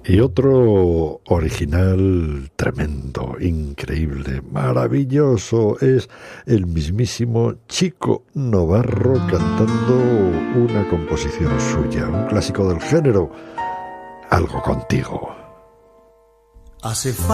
Y otro original tremendo, increíble, maravilloso, es el mismísimo Chico Novarro cantando una composición suya, un clásico del género, Algo contigo. Hace